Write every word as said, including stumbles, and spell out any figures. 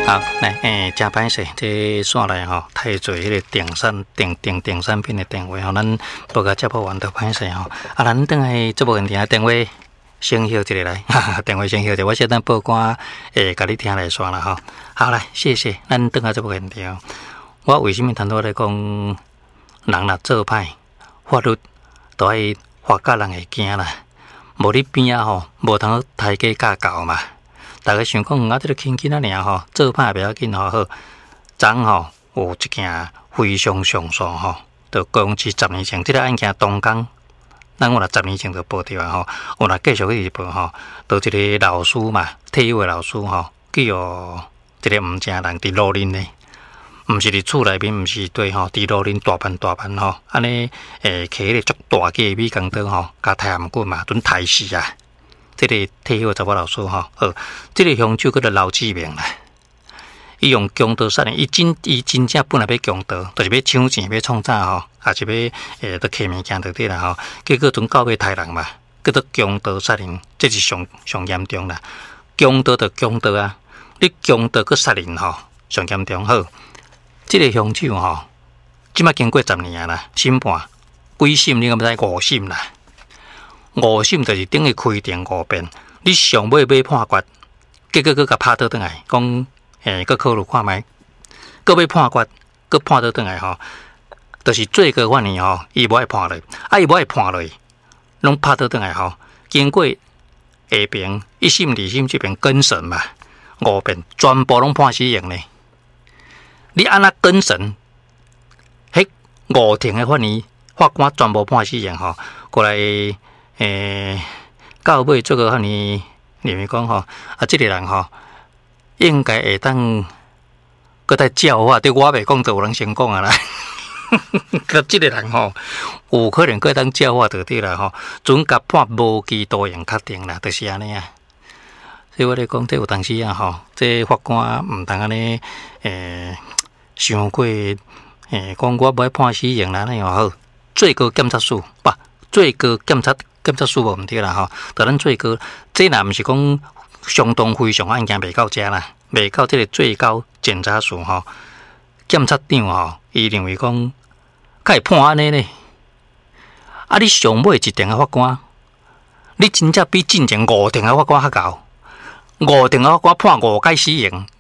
好，来，诶，真歹势，这线来吼，太侪迄个电sản电电电产品的电话吼，咱报个接不完就歹势吼。啊，咱等下这部问题啊，电话先休一个来，哈哈，电话先休一个，我先等报关诶，甲你听来算啦吼。好来，谢谢，咱等下这部问题哦。我为什么谈到来讲，人若做歹，法律都爱法甲人会惊啦，无你边啊吼，无通抬价价高嘛。大家想讲啊，这个轻轻啊尔吼，做歹袂要紧吼好。昨吼有一件非常上诉吼，就公司十年前，这个案件东港，咱我若十年前就报掉啊吼，有若继续去报吼，就一个老师嘛，退休的老师吼，叫一个吴家人伫路林呢，毋是伫厝内面，毋是对吼，伫路林大班大班吼，安尼诶，摕迄个足大个米缸刀吼，甲太阳棍嘛，准刣死啊！这个退休查某老师吼，好，这个凶手叫做刘志明啦。伊用强盗杀人，伊真伊真正本来要强盗，就是要抢钱，要创啥吼，也是要诶，得摕物件就对啦吼。结果准到尾杀人嘛，叫做强盗杀人，这是上上严重啦。强盗就强盗啊，你强盗佮杀人吼，上严重好。这个凶手吼，即摆经过十年啦，审判几审你敢知五审啦。五审就是等于开庭五遍，你上尾要判决，结果佮甲拍倒转来，讲诶，佮考虑看觅，佮要判决，佮判倒转来吼，就是最高法院吼，伊无爱判落，啊伊无爱判落，拢拍倒转来吼，经过下边一审、二审这边更审嘛，五遍全部拢判死刑呢。你安那更审，迄五庭的法院法官全部判死刑吼，过来。诶，到尾这个你认为讲吼，啊，这个人吼，应该会当搁再教化，对我袂讲就有人先讲啊啦。甲这个人吼，有可能搁当教化就对啦吼，准甲判无期徒刑确定啦，就是安尼啊。所以我咧讲，这有当时啊吼，这法官毋通安尼诶，伤过诶，讲我无爱判死刑啦，那样好，最高检察署不，最高检察。检察署无毋对啦吼，但咱最高，这若毋是讲相当非常案件未到遮啦，未到这个最高检察署吼，检察长吼，伊认为讲，该会判安尼呢？啊，你上尾一庭的法官，你真正比进前五庭的法官较高，五庭的法官判五届死刑，